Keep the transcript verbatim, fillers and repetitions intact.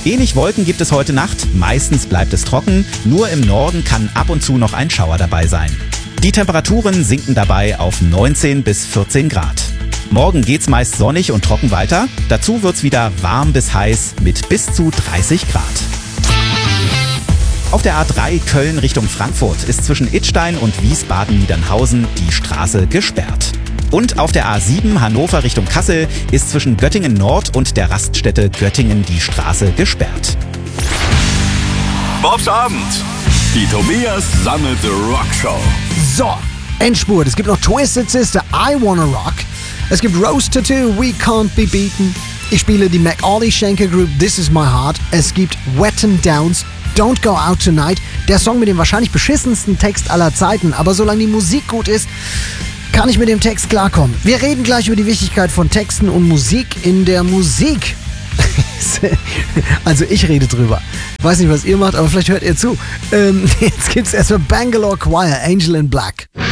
Wenig Wolken gibt es heute Nacht, meistens bleibt es trocken, nur im Norden kann ab und zu noch ein Schauer dabei sein. Die Temperaturen sinken dabei auf neunzehn bis vierzehn Grad. Morgen geht's meist sonnig und trocken weiter, dazu wird's wieder warm bis heiß mit bis zu dreißig Grad. Auf der A drei Köln Richtung Frankfurt ist zwischen Idstein und Wiesbaden-Niedernhausen die Straße gesperrt. Und auf der A sieben Hannover Richtung Kassel ist zwischen Göttingen Nord und der Raststätte Göttingen die Straße gesperrt. Bobs Abend. Die Tobias Sammelte Rockshow. So, Endspurt. Es gibt noch Twisted Sister, I Wanna Rock. Es gibt Rose Tattoo, We Can't Be Beaten. Ich spiele die McAuley Schenker Group, This Is My Heart. Es gibt Wet and Downs, Don't Go Out Tonight. Der Song mit dem wahrscheinlich beschissensten Text aller Zeiten. Aber solange die Musik gut ist, kann ich mit dem Text klarkommen. Wir reden gleich über die Wichtigkeit von Texten und Musik in der Musik. Also ich rede drüber. Weiß nicht, was ihr macht, aber vielleicht hört ihr zu. Ähm, jetzt gibt's erstmal Bangalore Choir, Angel in Black.